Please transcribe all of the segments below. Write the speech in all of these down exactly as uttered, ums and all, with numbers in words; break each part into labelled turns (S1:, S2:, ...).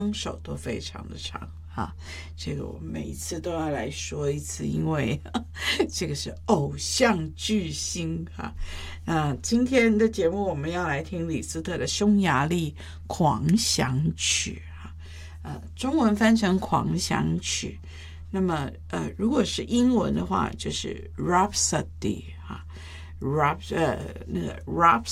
S1: 双手都非常的长哈，这个我每一次都要来说一次，因为这个是偶像巨星哈。那今天的节目我们要来听李斯特的匈牙利狂想曲哈，呃，中文翻成狂想曲。那么呃，如果是英文的话，就是 Rhapsody 哈 ，Rap 呃那个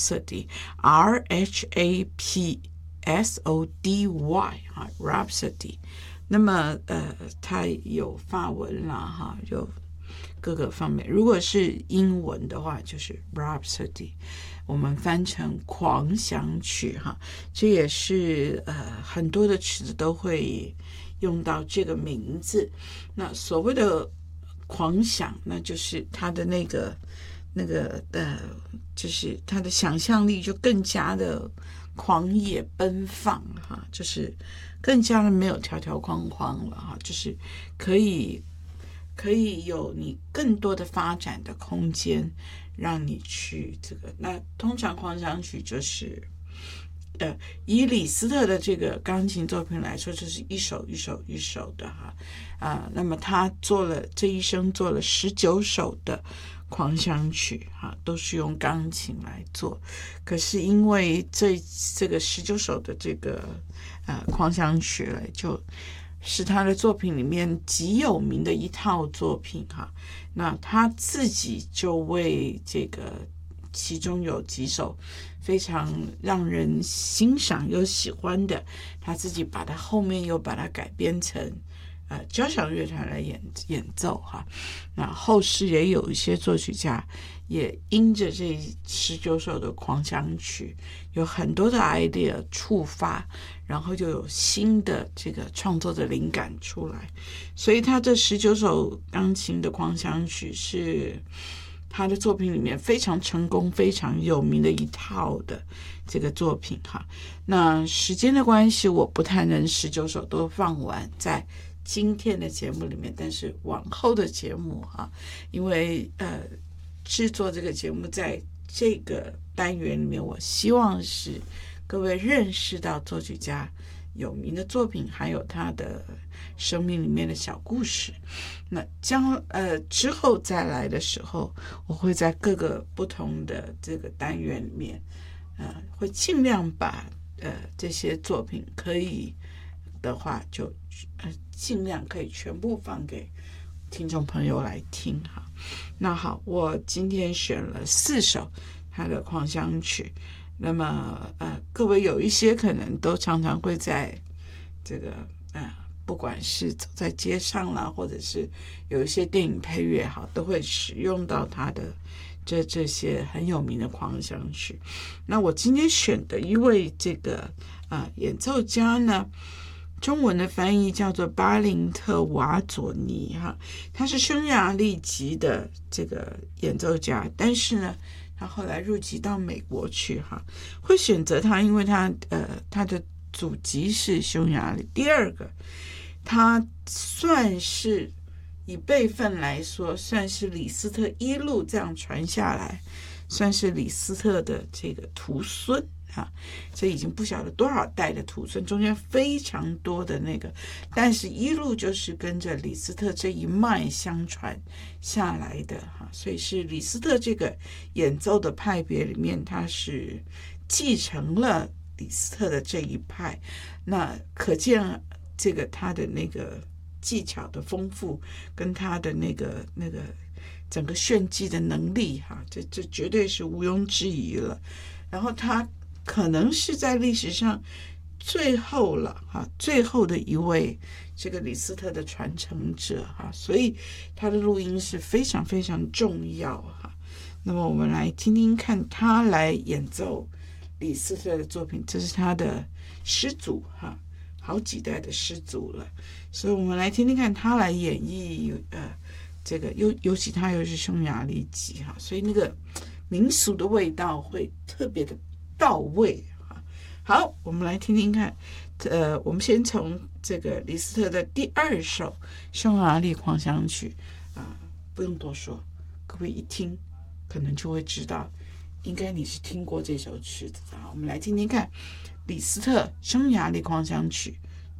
S1: Rhapsody，R H A P S O D Y 哈 ，Rhapsody。那么呃，它有法文啦哈，有各个方面。如果是英文的话，就是 Rhapsody， 我们翻成狂想曲哈，这也是呃很多的曲子都会用到这个名字。那所谓的狂想，那就是他的那个那个呃，就是他的想象力就更加的狂野奔放哈，就是更加的没有条条框框了哈，就是可以可以有你更多的发展的空间，让你去这个。那通常狂想曲就是呃，以李斯特的这个钢琴作品来说，就是一首一首一首的哈啊、呃。那么他做了这一生做了十九首的狂想曲哈，都是用钢琴来做。可是因为这这个十九首的这个呃狂想曲了，就是他的作品里面极有名的一套作品哈。那他自己就为这个其中有几首非常让人欣赏又喜欢的，他自己把它后面又把它改编成呃交响乐团来演演奏哈。那后世也有一些作曲家也因着这十九首的狂想曲有很多的 idea 触发，然后就有新的这个创作的灵感出来。所以他这十九首钢琴的狂想曲是他的作品里面非常成功非常有名的一套的这个作品哈。那时间的关系，我不太能十九首都放完在今天的节目里面，但是往后的节目哈，因为呃制作这个节目在这个单元里面，我希望是各位认识到作曲家有名的作品，还有他的生命里面的小故事。那将呃之后再来的时候，我会在各个不同的这个单元里面，呃，会尽量把呃这些作品可以的话就呃尽量可以全部放给听众朋友来听哈。那好，我今天选了四首他的狂想曲。那么呃，各位有一些可能都常常会在这个呃，不管是走在街上啦，或者是有一些电影配乐哈，都会使用到他的这这些很有名的狂想曲。那我今天选的一位这个啊、呃、演奏家呢，中文的翻译叫做巴林特瓦佐尼哈，他是匈牙利籍的这个演奏家，但是呢，他后来入籍到美国去哈。会选择他，因为他呃他的祖籍是匈牙利。第二个，他算是以辈分来说，算是李斯特一路这样传下来，算是李斯特的这个徒孙啊，这已经不晓得多少代的徒孙，中间非常多的那个，但是一路就是跟着李斯特这一脉相传下来的哈，所以是李斯特这个演奏的派别里面，他是继承了李斯特的这一派，那可见这个他的那个技巧的丰富，跟他的那个那个整个炫技的能力哈，这这绝对是毋庸置疑了。然后他可能是在历史上最后了哈，最后的一位这个李斯特的传承者哈，所以他的录音是非常非常重要哈。那么我们来听听看他来演奏李斯特的作品，这是他的师祖哈，好几代的师祖了，所以我们来听听看他来演绎呃这个，尤尤其他又是匈牙利籍哈，所以那个民俗的味道会特别的到位哈。好，我们来听听看，呃，我们先从这个李斯特的第二首匈牙利狂想曲啊、呃，不用多说，各位一听可能就会知道，应该你是听过这首曲子的。我们来听听看李斯特匈牙利狂想曲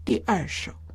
S1: 第二首